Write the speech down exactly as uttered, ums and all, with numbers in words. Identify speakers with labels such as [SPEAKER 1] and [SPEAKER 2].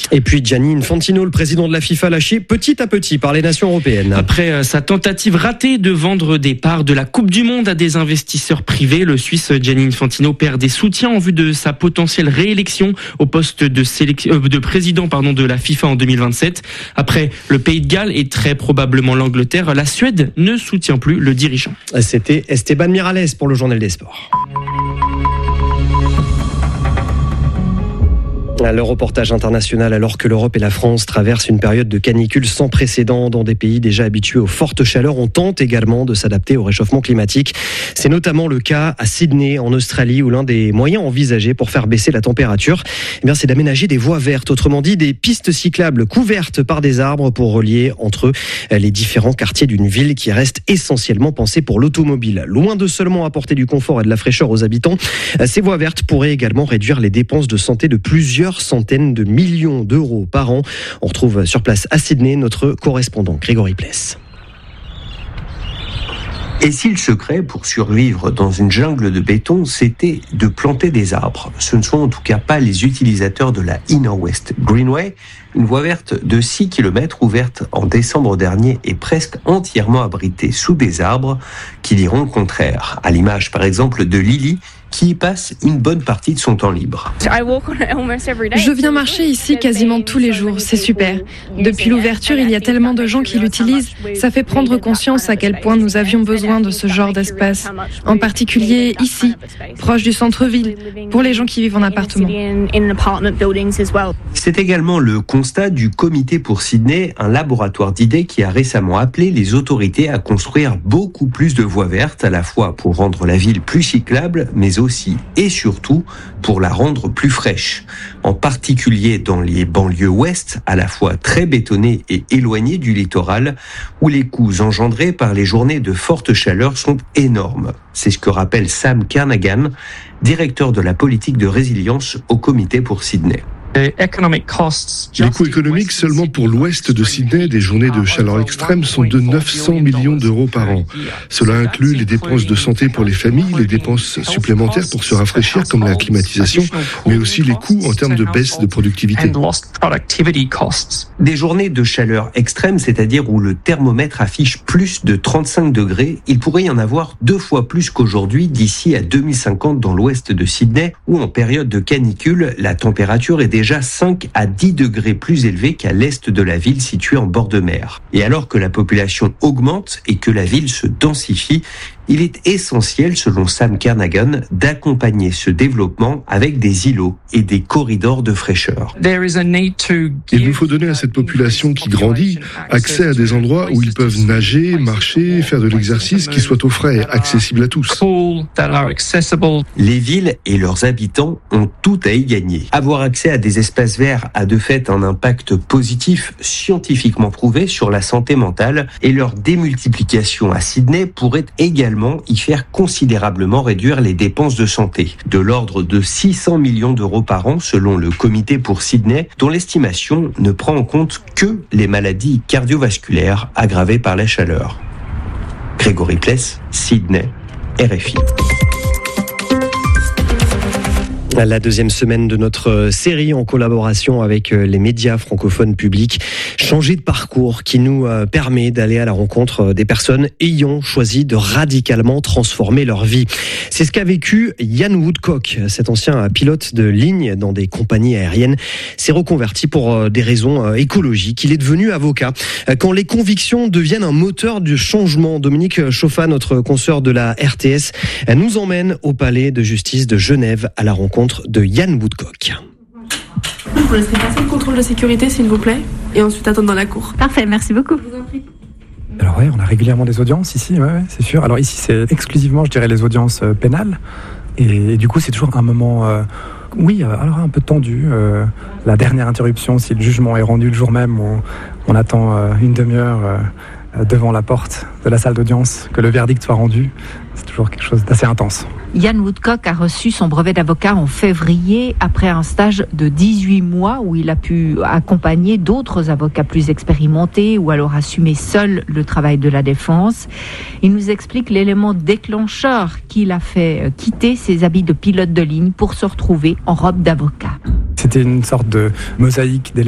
[SPEAKER 1] Et puis Gianni Infantino, le président de la FIFA, lâché petit à petit par les nations européennes.
[SPEAKER 2] Après sa tentative ratée de vendre des parts de la Coupe du Monde à des investisseurs privés, le Suisse Gianni Infantino perd des soutiens en vue de sa potentielle réélection au poste de, sélection, euh, de président pardon, de la FIFA en deux mille vingt-sept. Après le Pays de Galles et très probablement l'Angleterre, la Suède ne soutient plus le dirigeant.
[SPEAKER 1] C'était Esteban Miralles pour le Journal des Sports. Le reportage international, alors que l'Europe et la France traversent une période de canicule sans précédent dans des pays déjà habitués aux fortes chaleurs, on tente également de s'adapter au réchauffement climatique. C'est notamment le cas à Sydney, en Australie, où l'un des moyens envisagés pour faire baisser la température, eh bien, c'est d'aménager des voies vertes, autrement dit des pistes cyclables couvertes par des arbres pour relier entre eux les différents quartiers d'une ville qui reste essentiellement pensée pour l'automobile. Loin de seulement apporter du confort et de la fraîcheur aux habitants, ces voies vertes pourraient également réduire les dépenses de santé de plusieurs centaines de millions d'euros par an. On retrouve sur place à Sydney notre correspondant Grégory Pless.
[SPEAKER 3] Et si le secret pour survivre dans une jungle de béton, c'était de planter des arbres? Ce ne sont en tout cas pas les utilisateurs de la Inner West Greenway, une voie verte de six kilomètres ouverte en décembre dernier et presque entièrement abritée sous des arbres qui diront le contraire. À l'image par exemple de Lily, qui y passe une bonne partie de son temps libre.
[SPEAKER 4] Je viens marcher ici quasiment tous les jours, c'est super. Depuis l'ouverture, il y a tellement de gens qui l'utilisent, ça fait prendre conscience à quel point nous avions besoin de ce genre d'espace. En particulier ici, proche du centre-ville, pour les gens qui vivent en appartement.
[SPEAKER 3] C'est également le constat du Comité pour Sydney, un laboratoire d'idées qui a récemment appelé les autorités à construire beaucoup plus de voies vertes, à la fois pour rendre la ville plus cyclable, mais aussi et surtout pour la rendre plus fraîche. En particulier dans les banlieues ouest, à la fois très bétonnées et éloignées du littoral, où les coûts engendrés par les journées de forte chaleur sont énormes. C'est ce que rappelle Sam Kernaghan, directeur de la politique de résilience au Comité pour Sydney.
[SPEAKER 5] Les coûts économiques seulement pour l'ouest de Sydney des journées de chaleur extrême sont de neuf cents millions d'euros par an. Cela inclut les dépenses de santé pour les familles, les dépenses supplémentaires pour se rafraîchir comme la climatisation, mais aussi les coûts en termes de baisse de productivité.
[SPEAKER 3] Des journées de chaleur extrême, c'est-à-dire où le thermomètre affiche plus de trente-cinq degrés, il pourrait y en avoir deux fois plus qu'aujourd'hui d'ici à deux mille cinquante dans l'ouest de Sydney, où en période de canicule, la température est déjà cinq à dix degrés plus élevé qu'à l'est de la ville située en bord de mer. Et alors que la population augmente et que la ville se densifie, il est essentiel, selon Sam Kernaghan, d'accompagner ce développement avec des îlots et des corridors de fraîcheur.
[SPEAKER 5] Il nous faut donner à cette population qui grandit accès à des endroits où ils peuvent nager, marcher, faire de l'exercice qui soit au frais, accessible à tous.
[SPEAKER 3] Les villes et leurs habitants ont tout à y gagner. Avoir accès à des espaces verts a de fait un impact positif scientifiquement prouvé sur la santé mentale et leur démultiplication à Sydney pourrait également y faire considérablement réduire les dépenses de santé, de l'ordre de six cents millions d'euros par an selon le Comité pour Sydney, dont l'estimation ne prend en compte que les maladies cardiovasculaires aggravées par la chaleur. Grégory Pless, Sydney, R F I.
[SPEAKER 1] La deuxième semaine de notre série en collaboration avec les médias francophones publics, Changer de parcours, qui nous permet d'aller à la rencontre des personnes ayant choisi de radicalement transformer leur vie. C'est ce qu'a vécu Ian Woodcock, cet ancien pilote de ligne dans des compagnies aériennes, s'est reconverti pour des raisons écologiques. Il est devenu avocat. Quand les convictions deviennent un moteur du changement, Dominique Chauffa, notre consoeur de la R T S, nous emmène au palais de justice de Genève à la rencontre de Ian Woodcock.
[SPEAKER 6] Je vous laisserai passer le contrôle de sécurité, s'il vous plaît, et ensuite attendre dans la cour.
[SPEAKER 7] Parfait, merci beaucoup.
[SPEAKER 6] Je vous en prie.
[SPEAKER 8] Alors oui, on a régulièrement des audiences ici, ouais, ouais, c'est sûr. Alors ici, c'est exclusivement, je dirais, les audiences euh, pénales. Et, et du coup, c'est toujours un moment, euh, oui, euh, alors un peu tendu. Euh, la dernière interruption, si le jugement est rendu le jour même, où on attend euh, une demi-heure euh, devant la porte de la salle d'audience, que le verdict soit rendu. C'est toujours quelque chose d'assez intense.
[SPEAKER 7] Ian Woodcock a reçu son brevet d'avocat en février après un stage de dix-huit mois où il a pu accompagner d'autres avocats plus expérimentés ou alors assumer seul le travail de la défense. Il nous explique l'élément déclencheur qui l'a fait quitter ses habits de pilote de ligne pour se retrouver en robe d'avocat.
[SPEAKER 8] C'était une sorte de mosaïque d'éléments